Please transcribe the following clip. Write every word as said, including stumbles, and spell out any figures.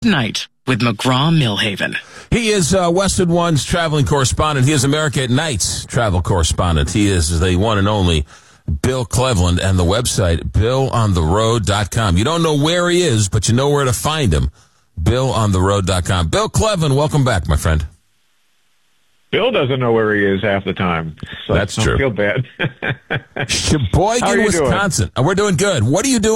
Night with McGraw-Millhaven. He is uh, Westwood One's traveling correspondent. He is America at Night's travel correspondent. He is the one and only Bill Cleveland, and the website, bill on the road dot com. You don't know where he is, but you know where to find him. bill on the road dot com. Bill Cleveland, welcome back, my friend. Bill doesn't know where he is half the time. So That's I true. don't feel bad. Sheboygan, Wisconsin. Doing? We're doing good. What are you doing?